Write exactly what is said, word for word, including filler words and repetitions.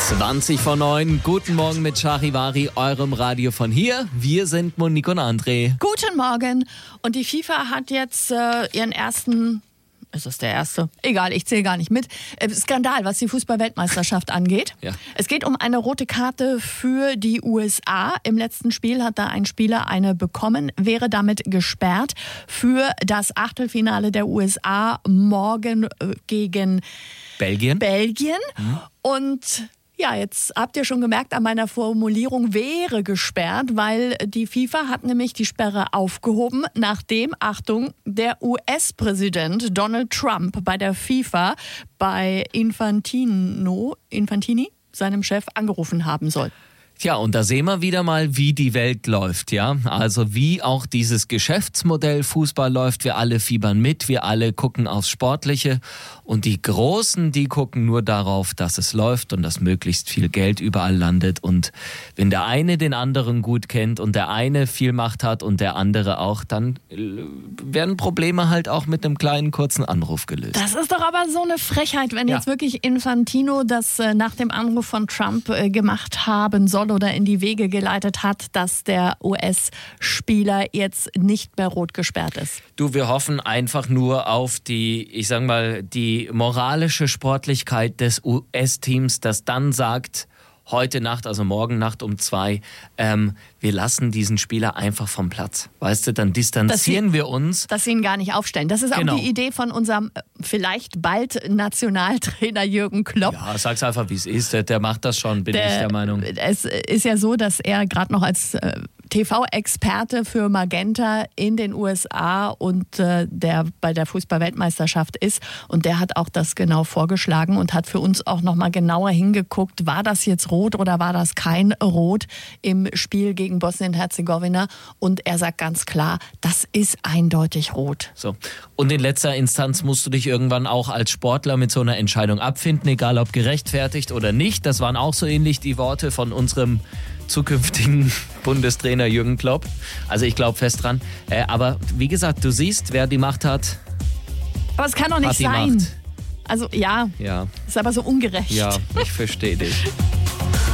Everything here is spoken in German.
zwanzig vor neun, guten Morgen mit Charivari, eurem Radio von hier. Wir sind Monique und André. Guten Morgen. Und die FIFA hat jetzt äh, ihren ersten, ist das der erste? Egal, ich zähle gar nicht mit. Äh, Skandal, was die Fußball-Weltmeisterschaft angeht. Ja. Es geht um eine rote Karte für die U S A. Im letzten Spiel hat da ein Spieler eine bekommen, wäre damit gesperrt für das Achtelfinale der U S A morgen äh, gegen Belgien. Belgien. Mhm. Und ja, jetzt habt ihr schon gemerkt an meiner Formulierung, wäre gesperrt, weil die FIFA hat nämlich die Sperre aufgehoben, nachdem, Achtung, der U S-Präsident Donald Trump bei der FIFA bei Infantino, Infantini, seinem Chef, angerufen haben soll. Tja, und da sehen wir wieder mal, wie die Welt läuft, ja. Also wie auch dieses Geschäftsmodell Fußball läuft. Wir alle fiebern mit, wir alle gucken aufs Sportliche. Und die Großen, die gucken nur darauf, dass es läuft und dass möglichst viel Geld überall landet. Und wenn der eine den anderen gut kennt und der eine viel Macht hat und der andere auch, dann werden Probleme halt auch mit einem kleinen, kurzen Anruf gelöst. Das ist doch aber so eine Frechheit, wenn Ja. jetzt wirklich Infantino das äh, nach dem Anruf von Trump äh, gemacht haben soll oder in die Wege geleitet hat, dass der U S-Spieler jetzt nicht mehr rot gesperrt ist. Du, wir hoffen einfach nur auf die, ich sag mal, die moralische Sportlichkeit des U S-Teams, das dann sagt, heute Nacht, also morgen Nacht um zwei, ähm, wir lassen diesen Spieler einfach vom Platz. Weißt du, dann distanzieren sie, wir uns. Dass sie ihn gar nicht aufstellen. Das ist auch Genau. die Idee von unserem äh, vielleicht bald Nationaltrainer Jürgen Klopp. Ja, sag's einfach, wie es ist. Der, der macht das schon, bin Der, ich der Meinung. Es ist ja so, dass er gerade noch als äh, T V-Experte für Magenta in den U S A und äh, der bei der Fußball-Weltmeisterschaft ist. Und der hat auch das genau vorgeschlagen und hat für uns auch nochmal genauer hingeguckt, war das jetzt rot oder war das kein Rot im Spiel gegen Bosnien-Herzegowina. Und er sagt ganz klar, das ist eindeutig rot. So. Und in letzter Instanz musst du dich irgendwann auch als Sportler mit so einer Entscheidung abfinden, egal ob gerechtfertigt oder nicht. Das waren auch so ähnlich die Worte von unserem zukünftigen Bundestrainer Jürgen Klopp. Also ich glaube fest dran. Äh, aber wie gesagt, du siehst, wer die Macht hat. Aber es kann doch nicht Hat die sein. Macht. Also ja, Ja, ist aber so ungerecht. ja, ich verstehe dich.